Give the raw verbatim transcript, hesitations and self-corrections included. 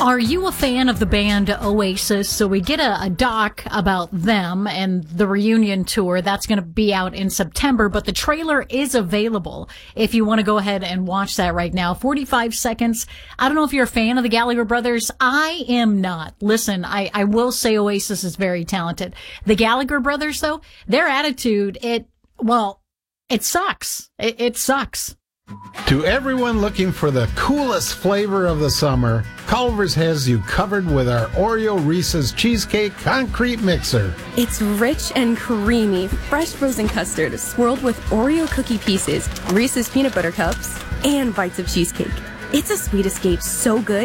Are you a fan of the band Oasis? So we did a, a doc about them and the reunion tour. That's going to be out in September, but the trailer is available if you want to go ahead and watch that right now. forty-five seconds. I don't know if you're a fan of the Gallagher brothers. I am not. Listen, I, I will say Oasis is very talented. The Gallagher brothers, though, their attitude, it, well, it sucks. It, it sucks. To everyone looking for the coolest flavor of the summer, Culver's has you covered with our Oreo Reese's Cheesecake Concrete Mixer. It's rich and creamy, fresh frozen custard swirled with Oreo cookie pieces, Reese's peanut butter cups, and bites of cheesecake. It's a sweet escape so good